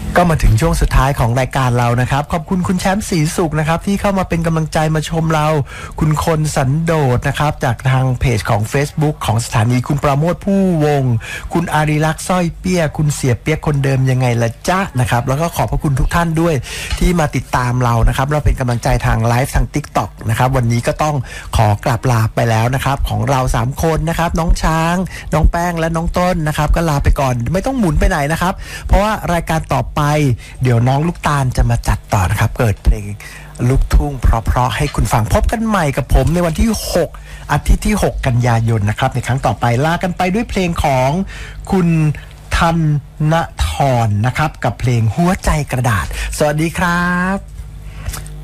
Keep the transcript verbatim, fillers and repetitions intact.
ก็มาถึงช่วงสุดท้ายของรายการเรานะครับขอบคุณคุณแชมป์ศรีสุขนะครับที่เข้ามาเป็นกำลังใจมาชมเราคุณคนสันโดษนะครับจากทางเพจของ Facebook ของสถานีคุณประโมทผู้วงคุณอารีลักษณ์สร้อยเปี้ยคุณเสียเปียกคนเดิมยังไงละจ๊ะนะครับแล้วก็ขอบพระคุณทุกท่านด้วยที่มาติดตามเรานะครับเราเป็นกำลังใจทางไลฟ์ทาง TikTok นะครับวันนี้ก็ต้องขอกราบลาไปแล้วนะครับของเราสามคนนะครับน้องช้างน้องแป้งและน้องต้นนะครับก็ลาไปก่อนไม่ต้องหมุนไปไหนนะครับเพราะว่ารายการต่อไปเดี๋ยวน้องลูกตาลจะมาจัดต่อนะครับเปิดเพลงลูกทุ่งเพราะๆให้คุณฟังพบกันใหม่กับผมในวันที่หกอาทิตย์ที่หกกันยายนนะครับในครั้งต่อไปลากันไปด้วยเพลงของคุณธนทรนะครับกับเพลงหัวใจกระดาษสวัสดีครับ